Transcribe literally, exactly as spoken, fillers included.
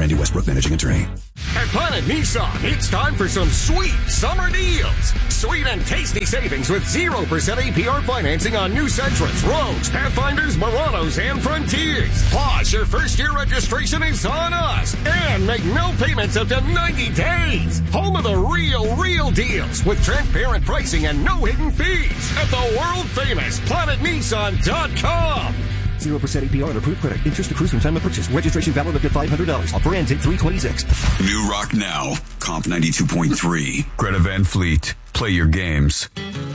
Randy Westbrook, managing attorney. At Planet Nissan, it's time for some sweet summer deals. Sweet and tasty savings with zero percent A P R financing on new Sentras, Rogues, Pathfinders, Muranos, and Frontiers. Plus, your first year registration is on us. And make no payments up to ninety days. Home of the real, real deals with transparent pricing and no hidden fees at the world-famous Planet Nissan dot com. zero percent A P R on approved credit. Interest accrues from time of purchase. Registration valid up to five hundred dollars. Offer ends at three twenty-six. New Rock Now. Comp ninety-two point three. Greta Van Fleet. Play your games.